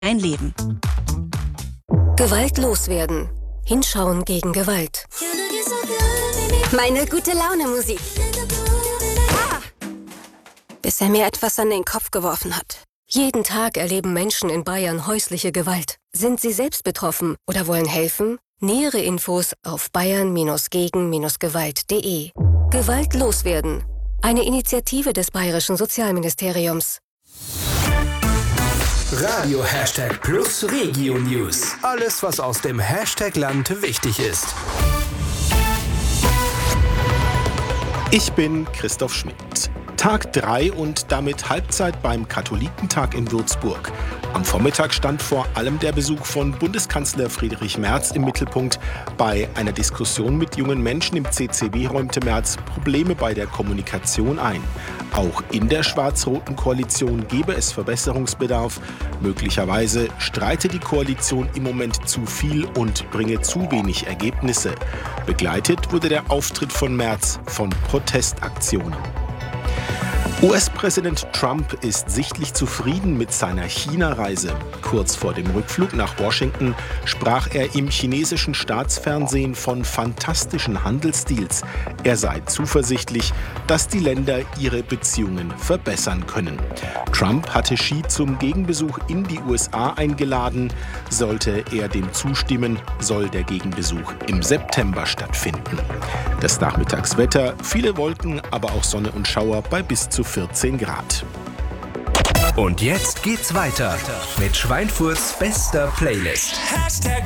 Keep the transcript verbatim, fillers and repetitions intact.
Ein Leben. Gewalt loswerden. Hinschauen gegen Gewalt. Meine gute Laune Musik. Ah! Bis er mir etwas an den Kopf geworfen hat. Jeden Tag erleben Menschen in Bayern häusliche Gewalt. Sind Sie selbst betroffen oder wollen helfen? Nähere Infos auf bayern gegen gewalt punkt de. Gewalt loswerden. Eine Initiative des Bayerischen Sozialministeriums. Radio Hashtag Plus Regio News. Alles, was aus dem Hashtag-Land wichtig ist. Ich bin Christoph Schmidt. Tag drei und damit Halbzeit beim Katholikentag in Würzburg. Am Vormittag stand vor allem der Besuch von Bundeskanzler Friedrich Merz im Mittelpunkt. Bei einer Diskussion mit jungen Menschen im C C B räumte Merz Probleme bei der Kommunikation ein. Auch in der schwarz-roten Koalition gebe es Verbesserungsbedarf. Möglicherweise streite die Koalition im Moment zu viel und bringe zu wenig Ergebnisse. Begleitet wurde der Auftritt von Merz von Protestaktionen. U S-Präsident Trump ist sichtlich zufrieden mit seiner China-Reise. Kurz vor dem Rückflug nach Washington sprach er im chinesischen Staatsfernsehen von fantastischen Handelsdeals. Er sei zuversichtlich, dass die Länder ihre Beziehungen verbessern können. Trump hatte Xi zum Gegenbesuch in die U S A eingeladen. Sollte er dem zustimmen, soll der Gegenbesuch im September stattfinden. Das Nachmittagswetter, viele Wolken, aber auch Sonne und Schauer bei bis zu vierzehn Grad. Und jetzt geht's weiter mit Schweinfurts bester Playlist.